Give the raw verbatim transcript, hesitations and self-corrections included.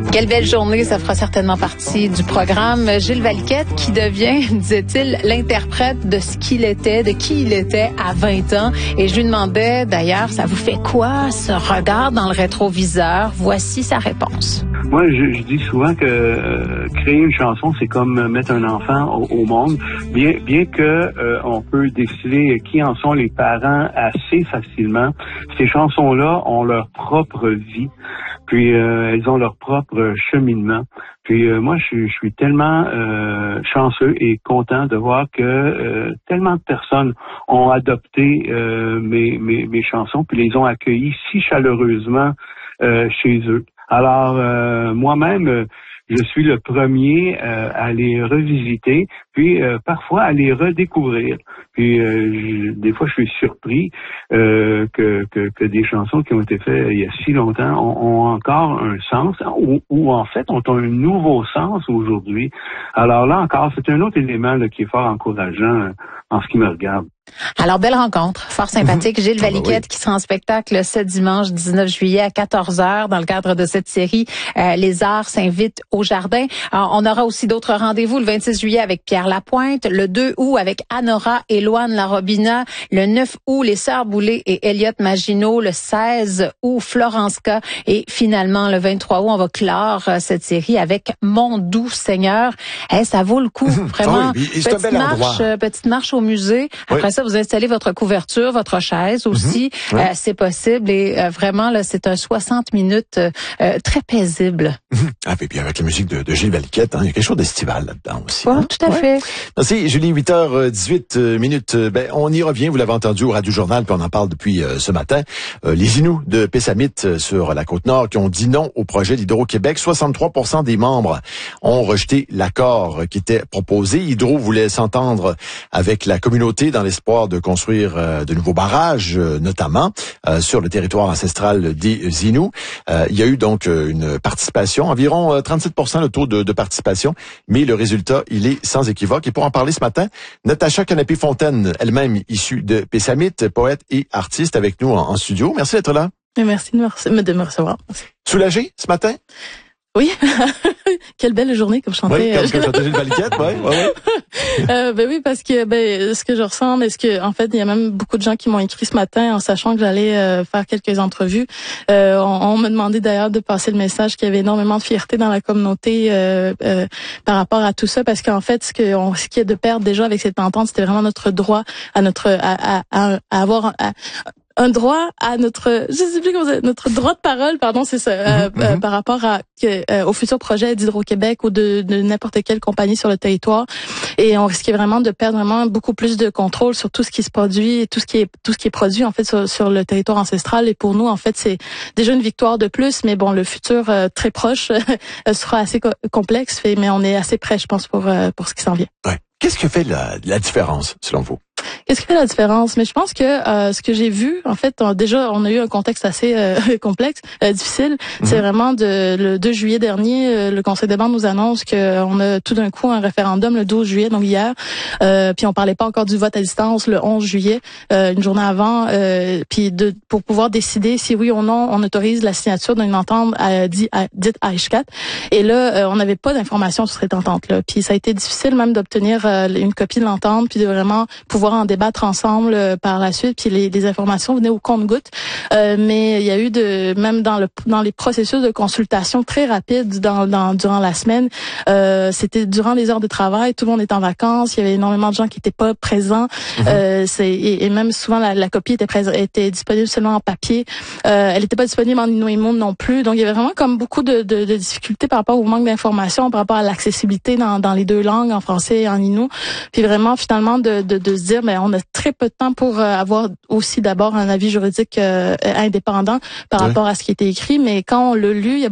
Quelle belle journée, ça fera certainement partie du programme. Gilles Valiquette qui devient, disait-il, l'interprète de ce qu'il était, de qui il était à vingt ans. Et je lui demandais d'ailleurs, ça vous fait quoi ce regard dans le rétroviseur? Voici sa réponse. Moi, je, je dis souvent que euh, créer une chanson, c'est comme mettre un enfant au, au monde. Bien, bien que euh, on peut déceler qui en sont les parents assez facilement, ces chansons-là ont leur propre vie, puis euh, elles ont leur propre cheminement. Puis euh, moi, je, je suis tellement euh, chanceux et content de voir que euh, tellement de personnes ont adopté euh, mes, mes, mes chansons, puis les ont accueillies si chaleureusement euh, chez eux. Alors, euh, moi-même, euh, je suis le premier euh, à les revisiter, puis euh, parfois à les redécouvrir. Puis, euh, je, des fois, je suis surpris euh, que, que, que des chansons qui ont été faites il y a si longtemps ont, ont encore un sens, ou, ou en fait ont un nouveau sens aujourd'hui. Alors là encore, c'est un autre élément là, qui est fort encourageant euh, en ce qui me regarde. Alors, belle rencontre, fort sympathique. Gilles Valiquette ah, bah oui. qui sera en spectacle ce dimanche dix-neuf juillet à quatorze heures dans le cadre de cette série euh, Les Arts s'invitent au jardin. Alors, on aura aussi d'autres rendez-vous le vingt-six juillet avec Pierre Lapointe, le deux août avec Anora et Loane Larobina, le neuf août les Sœurs Boulay et Elliott Maginot, le seize août Florence K et finalement le vingt-trois août on va clore euh, cette série avec Mon doux Seigneur. Hey, ça vaut le coup, vraiment. Ah oui, et c'est petite un bel marche, euh, petite marche au musée. Après oui. ça, vous installez votre couverture, votre chaise aussi. Mm-hmm. Oui. Euh, c'est possible et euh, vraiment, là, c'est un soixante minutes euh, euh, très paisible. Ah, et puis avec la musique de, de Gilles Valiquette, hein, il y a quelque chose d'estival là-dedans aussi. Oui, hein? tout à ouais. fait. Merci, Julie, huit heures dix-huit minutes. Ben, on y revient, vous l'avez entendu au Radio-Journal, puis on en parle depuis euh, ce matin. Euh, les Inuits de Pessamit euh, sur la Côte-Nord qui ont dit non au projet d'Hydro-Québec. soixante-trois pour cent des membres ont rejeté l'accord qui était proposé. Hydro voulait s'entendre avec la communauté dans l'espoir de construire euh, de nouveaux barrages, euh, notamment euh, sur le territoire ancestral des Inuits. Euh, il y a eu donc euh, une participation, environ euh, trente-sept pour cent le taux de, de participation, mais le résultat, il est sans équivoque. Et pour en parler ce matin, Natacha Canapé-Fontaine, elle-même issue de Pessamit, poète et artiste, avec nous en, en studio. Merci d'être là. Merci de me, rece- de me recevoir. Merci. Soulagée ce matin? Oui, quelle belle journée comme chantait. Oui, comme que chantait Gilles Valiquette, oui, oui, oui. Euh, ben oui, parce que ben ce que je ressens, mais ce que en fait, il y a même beaucoup de gens qui m'ont écrit ce matin en sachant que j'allais euh, faire quelques entrevues. Euh, on, on m'a demandé d'ailleurs de passer le message qu'il y avait énormément de fierté dans la communauté euh, euh, par rapport à tout ça, parce qu'en fait, ce que on, ce qui est de perdre déjà avec cette entente, c'était vraiment notre droit à notre à, à, à, à avoir à, un droit à notre, je sais plus comment c'est, notre droit de parole, pardon, c'est ça, euh, mm-hmm. euh, par rapport à que, euh, au futur projet d'Hydro-Québec ou de, de n'importe quelle compagnie sur le territoire. Et on risquait vraiment de perdre vraiment beaucoup plus de contrôle sur tout ce qui se produit, tout ce qui est tout ce qui est produit en fait sur, sur le territoire ancestral. Et pour nous, en fait, c'est déjà une victoire de plus. Mais bon, le futur euh, très proche euh, sera assez co- complexe, mais on est assez prêt, je pense, pour euh, pour ce qui s'en vient. Ouais. Qu'est-ce que fait la, la différence selon vous? Qu'est-ce qui fait la différence? Mais je pense que euh, ce que j'ai vu, en fait, on, déjà, on a eu un contexte assez euh, complexe, euh, difficile. Mm-hmm. C'est vraiment de, le deux juillet dernier, euh, le Conseil des banques nous annonce qu'on a tout d'un coup un référendum le douze juillet, donc hier. Euh, puis on parlait pas encore du vote à distance le onze juillet, euh, une journée avant. Euh, puis de, pour pouvoir décider si oui ou non on autorise la signature d'une entente à, dit, à, dite H quatre. Et là, euh, on n'avait pas d'informations sur cette entente-là. Puis ça a été difficile même d'obtenir euh, une copie de l'entente, puis de vraiment pouvoir en débattre ensemble euh, par la suite, puis les, les informations venaient au compte-gouttes. Euh, mais il y a eu de même dans le dans les processus de consultation très rapides dans, dans durant la semaine. Euh, c'était durant les heures de travail, tout le monde était en vacances, il y avait énormément de gens qui étaient pas présents. Mm-hmm. Euh, c'est et, et même souvent la, la copie était prés- était disponible seulement en papier. Euh, elle était pas disponible en Inuit non plus. Donc il y avait vraiment comme beaucoup de, de, de difficultés par rapport au manque d'informations, par rapport à l'accessibilité dans, dans les deux langues, en français et en Innu. Puis vraiment finalement de, de, de se dire, mais on a très peu de temps pour euh, avoir aussi d'abord un avis juridique euh, indépendant par oui. rapport à ce qui était écrit. Mais quand on l'a lu, il y a